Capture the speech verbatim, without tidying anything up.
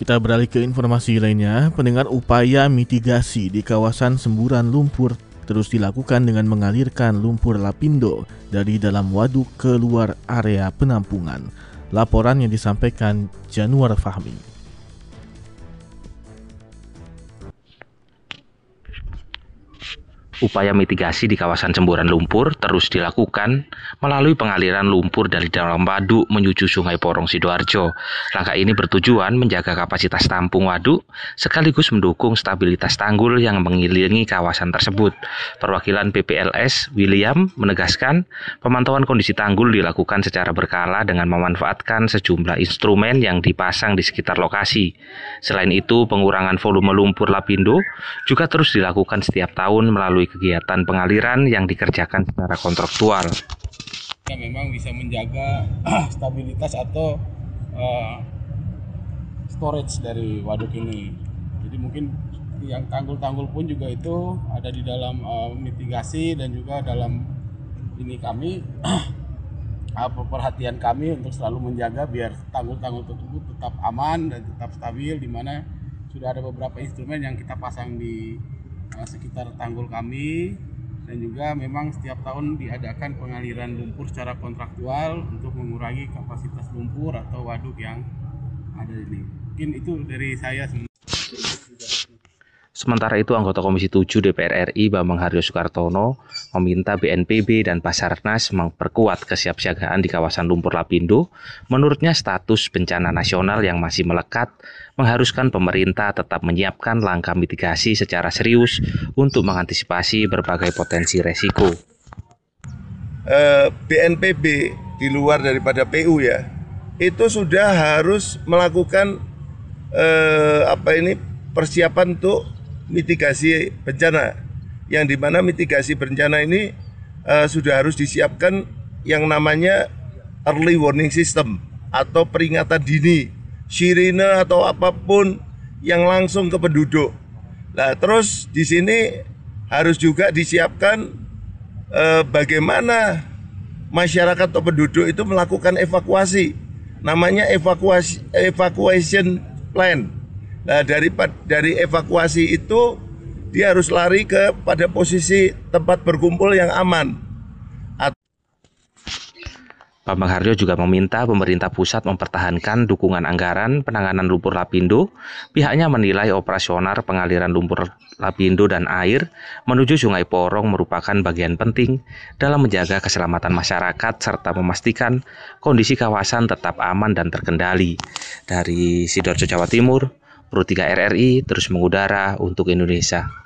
Kita beralih ke informasi lainnya. Pendengar, upaya mitigasi di kawasan semburan lumpur terus dilakukan dengan mengalirkan lumpur lapindo dari dalam waduk ke luar area penampungan. Laporan yang disampaikan Januar Fahmi. Upaya mitigasi di kawasan semburan lumpur terus dilakukan melalui pengaliran lumpur dari dalam waduk menuju Sungai Porong Sidoarjo. Langkah ini bertujuan menjaga kapasitas tampung waduk sekaligus mendukung stabilitas tanggul yang mengelilingi kawasan tersebut. Perwakilan P P L S William menegaskan pemantauan kondisi tanggul dilakukan secara berkala dengan memanfaatkan sejumlah instrumen yang dipasang di sekitar lokasi. Selain itu, pengurangan volume lumpur lapindo juga terus dilakukan setiap tahun melalui kegiatan pengaliran yang dikerjakan secara kontraktual. Ya, memang bisa menjaga stabilitas atau uh, storage dari waduk ini. Jadi mungkin yang tanggul-tanggul pun juga itu ada di dalam uh, mitigasi dan juga dalam ini kami apa perhatian kami untuk selalu menjaga biar tanggul-tanggul tersebut tetap aman dan tetap stabil, di mana sudah ada beberapa instrumen yang kita pasang di sekitar tanggul kami, dan juga memang setiap tahun diadakan pengaliran lumpur secara kontraktual untuk mengurangi kapasitas lumpur atau waduk yang ada ini. Mungkin itu dari saya semua. Sementara itu, anggota Komisi tujuh D P R R I Bambang Haryo Soekartono meminta B N P B dan Basarnas memperkuat kesiapsiagaan di kawasan lumpur lapindo. Menurutnya, status bencana nasional yang masih melekat mengharuskan pemerintah tetap menyiapkan langkah mitigasi secara serius untuk mengantisipasi berbagai potensi resiko. B N P B di luar daripada P U ya, itu sudah harus melakukan eh, apa ini persiapan untuk mitigasi bencana, yang dimana mitigasi bencana ini uh, sudah harus disiapkan yang namanya early warning system atau peringatan dini, sirine atau apapun yang langsung ke penduduk. Nah, terus di sini harus juga disiapkan uh, bagaimana masyarakat atau penduduk itu melakukan evakuasi, namanya evakuasi evacuation plan. Nah, dari dari evakuasi itu dia harus lari ke pada posisi tempat berkumpul yang aman. Bambang Haryo juga meminta pemerintah pusat mempertahankan dukungan anggaran penanganan lumpur lapindo. Pihaknya menilai operasional pengaliran lumpur lapindo dan air menuju Sungai Porong merupakan bagian penting dalam menjaga keselamatan masyarakat serta memastikan kondisi kawasan tetap aman dan terkendali. Dari Sidoarjo, Jawa Timur, Pro tiga R R I terus mengudara untuk Indonesia.